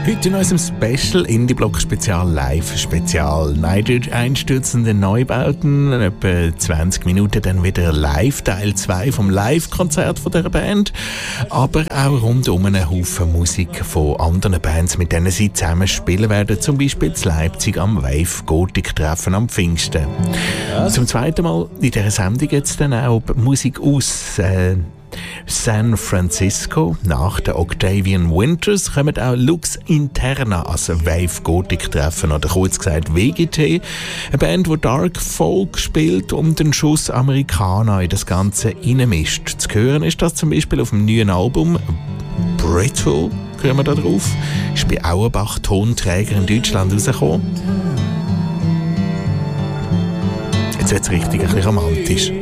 Heute in unserem Special Indie-Block-Spezial Live-Spezial. Nein, durch einstürzende Neubauten, etwa 20 Minuten dann wieder live, Teil 2 vom Live-Konzert von dieser Band. Aber auch rundum einen Haufen Musik von anderen Bands, mit denen sie zusammen spielen werden. Zum Beispiel in Leipzig am Wave Gothic-Treffen am Pfingsten. Zum zweiten Mal in dieser Sendung jetzt dann auch Musik aus San Francisco. Nach der Octavian Winters kommen auch Lux Interna als Wave Gothic Treffen, oder kurz gesagt WGT. Eine Band, die Dark Folk spielt und einen Schuss Amerikaner in das Ganze reinmischt. Zu hören ist das zum Beispiel auf dem neuen Album Brittle, hören wir da drauf. Ist bei Auerbach Tonträger in Deutschland rausgekommen. Jetzt wird es richtig ein bisschen romantisch.